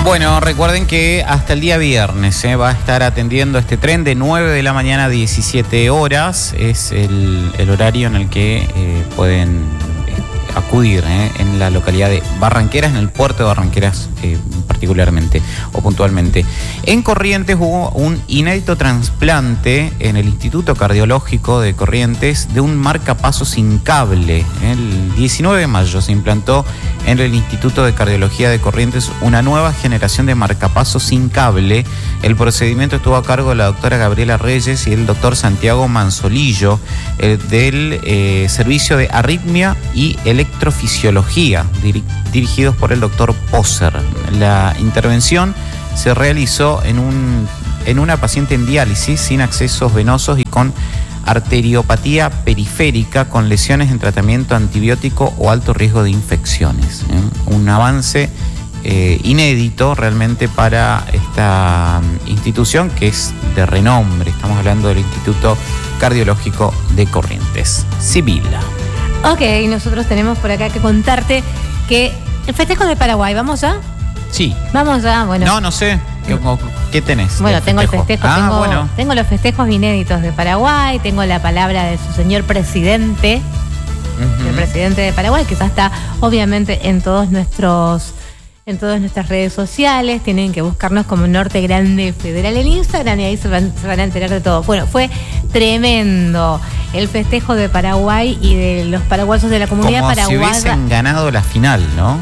Bueno, recuerden que hasta el día viernes va a estar atendiendo este tren de 9 de la mañana a 17 horas. Es el horario en el que pueden acudir en la localidad de Barranqueras, en el puerto de Barranqueras particularmente o puntualmente. En Corrientes hubo un inédito trasplante en el Instituto Cardiológico de Corrientes de un marcapasos sin cable. El 19 de mayo se implantó en el Instituto de Cardiología de Corrientes una nueva generación de marcapasos sin cable. El procedimiento estuvo a cargo de la doctora Gabriela Reyes y el doctor Santiago Manzolillo del Servicio de Arritmia y Electrofisiología, dirigidos por el doctor Poser. La intervención se realizó en una paciente en diálisis sin accesos venosos y con arteriopatía periférica con lesiones en tratamiento antibiótico o alto riesgo de infecciones. Un avance inédito realmente para esta institución que es de renombre. Estamos hablando del Instituto Cardiológico de Corrientes. Sibila. Ok, nosotros tenemos por acá que contarte que el festejo de Paraguay, ¿vamos ya? Sí. Vamos ya, bueno. No sé. ¿Qué tenés? Bueno, tengo el festejo. Tengo los festejos inéditos de Paraguay, tengo la palabra de su señor presidente, el presidente de Paraguay, que ya está obviamente en todas nuestras redes sociales. Tienen que buscarnos como Norte Grande Federal en Instagram y ahí se van a enterar de todo. Bueno, fue tremendo el festejo de Paraguay y de los paraguayos de la comunidad paraguaya. Como si hubiesen ganado la final, ¿no?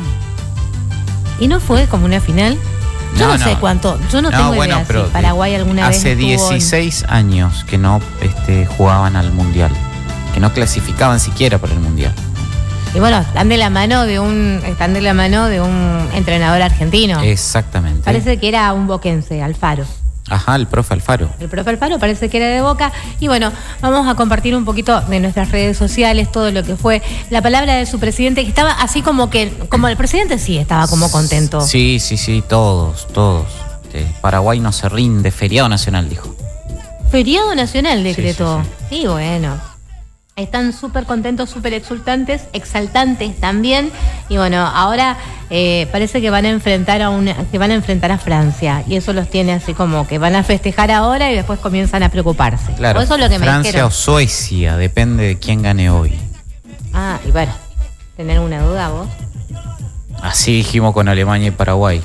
¿Y no fue como una final? Yo no sé cuánto, yo no tengo idea si Paraguay alguna vez hace 16 años que no jugaban al Mundial, que no clasificaban siquiera para el Mundial. Y bueno, están de la mano de un entrenador argentino. Exactamente. Parece que era un boquense, Alfaro. Ajá, el profe Alfaro. El profe Alfaro parece que era de Boca. Y bueno, vamos a compartir un poquito de nuestras redes sociales todo lo que fue la palabra de su presidente, que estaba así como el presidente sí estaba como contento. Sí, todos. Paraguay no se rinde, feriado nacional, dijo. Feriado nacional decretó. Sí. Y bueno, están súper contentos, súper exaltantes también. Y bueno, ahora parece que van a enfrentar a Francia. Y eso los tiene así como que van a festejar ahora y después comienzan a preocuparse. Claro, eso es lo que Francia o Suecia, depende de quién gane hoy. Ah, y bueno, ¿tener una duda vos? Así dijimos con Alemania y Paraguay.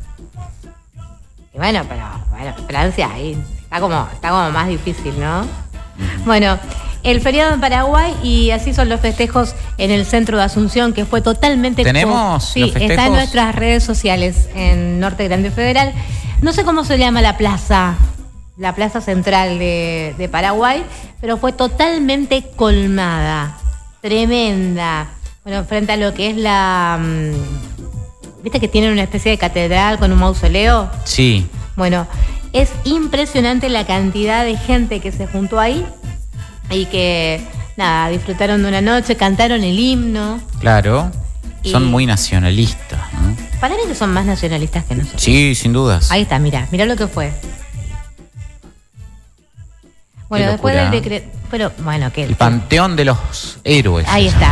Y bueno, pero Francia ahí está como más difícil, ¿no? Bueno, el feriado en Paraguay y así son los festejos en el centro de Asunción, que fue totalmente... ¿Tenemos sí, los festejos? Está en nuestras redes sociales en Norte Grande Federal. No sé cómo se llama la plaza central de Paraguay, pero fue totalmente colmada, tremenda. Bueno, frente a lo que es ¿viste que tienen una especie de catedral con un mausoleo? Sí. Bueno, es impresionante la cantidad de gente que se juntó ahí y que, nada, disfrutaron de una noche, cantaron el himno. Claro, son muy nacionalistas, ¿no? Para mí que son más nacionalistas que nosotros. Sí, sin dudas. Ahí está, mirá lo que fue. Bueno, después del decreto... Pero, bueno, ¿qué? El panteón de los héroes. Ahí está.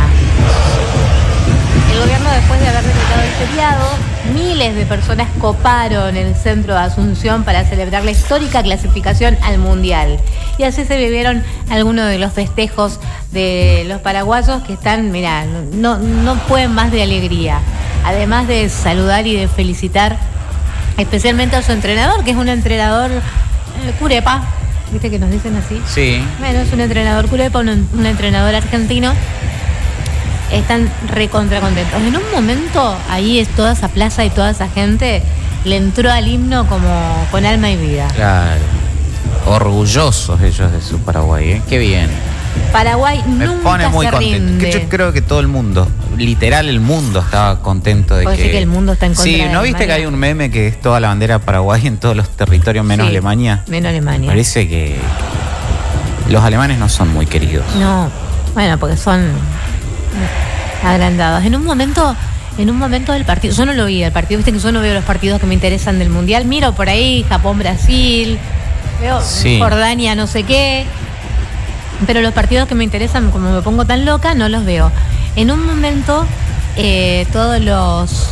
El gobierno, después de haber decretado el feriado, miles de personas coparon el centro de Asunción para celebrar la histórica clasificación al Mundial. Y así se vivieron algunos de los festejos de los paraguayos que están, mirá, no pueden más de alegría. Además de saludar y de felicitar especialmente a su entrenador, que es un entrenador curepa. ¿Viste que nos dicen así? Sí. Bueno, es un entrenador curepa, un entrenador argentino. Están recontra contentos. En un momento, ahí es toda esa plaza y toda esa gente le entró al himno como con alma y vida. Claro. Orgullosos ellos de su Paraguay, ¿eh? Qué bien. Paraguay me nunca pone muy se contento. rinde. Yo creo que todo el mundo, literal el mundo estaba contento de que... que el mundo está en contra Sí, de ¿no viste Alemania? que hay un meme que es toda la bandera Paraguay en todos los territorios menos Alemania? Menos Alemania. Parece que los alemanes no son muy queridos. No, bueno, porque son agrandados. En un momento del partido, yo no lo vi el partido, viste que yo no veo los partidos que me interesan del Mundial, miro por ahí Japón-Brasil, veo Jordania no sé qué, pero los partidos que me interesan, como me pongo tan loca, no los veo. En un momento todos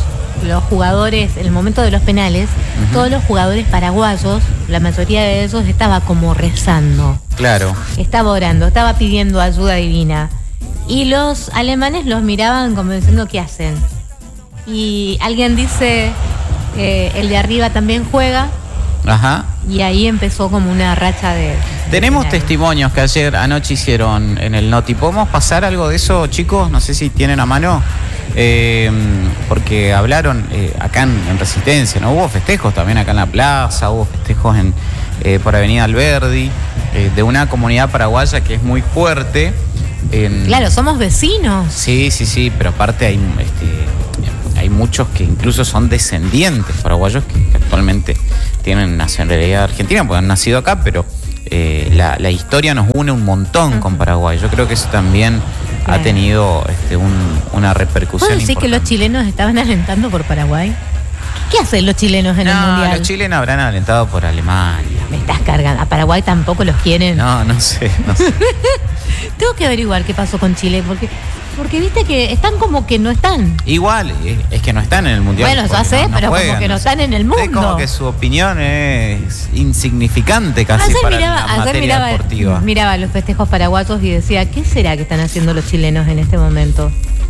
los jugadores, en el momento de los penales, todos los jugadores paraguayos, la mayoría de ellos estaba como rezando. Claro. Estaba orando, estaba pidiendo ayuda divina. Y los alemanes los miraban como diciendo, ¿qué hacen? Y alguien dice, el de arriba también juega. Ajá. Y ahí empezó como una racha de Tenemos penales. testimonios que anoche hicieron en el Noti. ¿Podemos pasar algo de eso, chicos? No sé si tienen a mano. Porque hablaron acá en Resistencia, ¿no? Hubo festejos también acá en la plaza, hubo festejos por Avenida Alberdi, de una comunidad paraguaya que es muy fuerte. Claro, somos vecinos. Sí, pero aparte hay muchos que incluso son descendientes paraguayos que actualmente tienen nacionalidad argentina, porque han nacido acá, pero la historia nos une un montón con Paraguay. Yo creo que eso también ha tenido una repercusión ¿Puedo decir importante. que los chilenos estaban alentando por Paraguay? ¿Qué hacen los chilenos en el Mundial? Los chilenos habrán alentado por Alemania. Me estás cargando. ¿A Paraguay tampoco los quieren? No sé. Tengo que averiguar qué pasó con Chile, porque viste que están como que no están. Igual, es que no están en el Mundial. Bueno, ya sé, pero juegan, como que no están en el mundo. Es como que su opinión es insignificante casi para la materia deportiva. Miraba los festejos paraguayos y decía, ¿qué será que están haciendo los chilenos en este momento?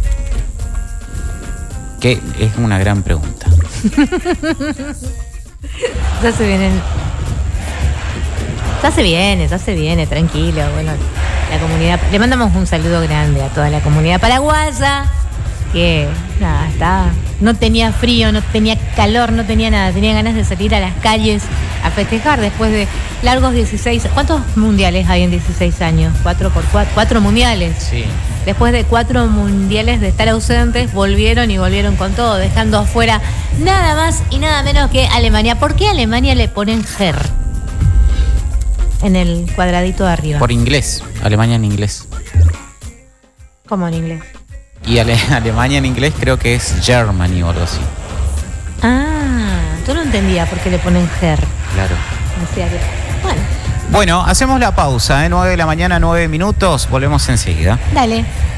Que es una gran pregunta. Ya se viene, tranquilo. Bueno, la comunidad, le mandamos un saludo grande a toda la comunidad paraguaya, que nada, no tenía frío, no tenía calor, no tenía nada, tenía ganas de salir a las calles a festejar después de largos 16. ¿Cuántos mundiales hay en 16 años? 4 mundiales. Sí. Después de 4 mundiales de estar ausentes, volvieron con todo, dejando afuera nada más y nada menos que Alemania. ¿Por qué a Alemania le ponen Her en el cuadradito de arriba? Por inglés, Alemania en inglés. ¿Cómo en inglés? Y Alemania en inglés creo que es Germany o algo así. Yo no entendía por qué le ponen Her. Claro. Decía que, Bueno, hacemos la pausa, 9 de la mañana, 9 minutos, volvemos enseguida. dale.